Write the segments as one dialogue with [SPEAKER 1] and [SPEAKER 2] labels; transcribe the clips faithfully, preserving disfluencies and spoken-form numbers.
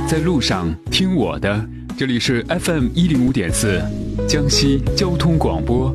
[SPEAKER 1] 在路上听我的，这里是 F M 一零五点四，江西交通广播。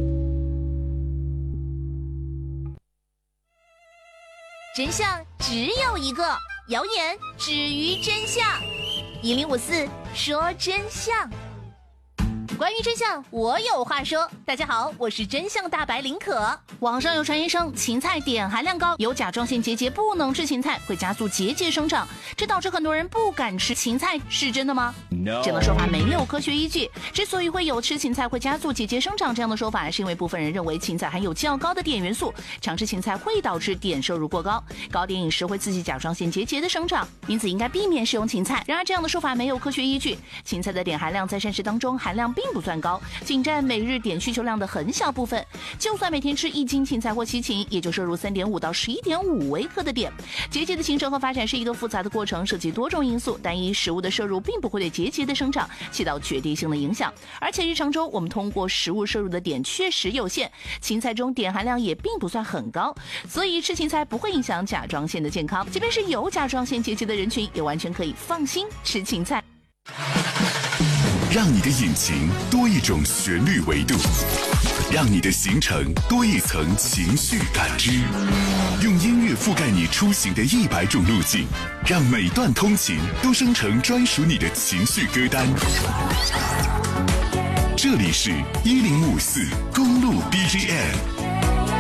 [SPEAKER 2] 真相只有一个，谣言止于真相。一零五四说真相。关于真相，我有话说。大家好，我是真相大白林可。网上有传言称，芹菜碘含量高，有甲状腺结节，不能吃芹菜，会加速结节生长，这导致很多人不敢吃芹菜，是真的吗？ No. 这样的说法没有科学依据。之所以会有吃芹菜会加速结节生长这样的说法，是因为部分人认为芹菜含有较高的碘元素，常吃芹菜会导致碘摄入过高，高碘饮食会刺激甲状腺结节的生长，因此应该避免食用芹菜。然而这样的说法没有科学依据，芹菜的碘含量在膳食当中含量并不算高，仅占每日碘需求量的很小部分。就算每天吃一斤芹菜或西芹，也就摄入 三点五到十一点五微克的碘。结节的形成和发展是一个复杂的过程，涉及多种因素，单一食物的摄入并不会对结节的生长起到决定性的影响。而且日常中我们通过食物摄入的碘确实有限，芹菜中碘含量也并不算很高，所以吃芹菜不会影响甲状腺的健康。即便是有甲状腺结节的人群，也完全可以放心吃芹菜。
[SPEAKER 3] 让你的引擎多一种旋律维度，让你的行程多一层情绪感知，用音乐覆盖你出行的一百种路径，让每段通勤都生成专属你的情绪歌单。这里是一零五四公路 B G M。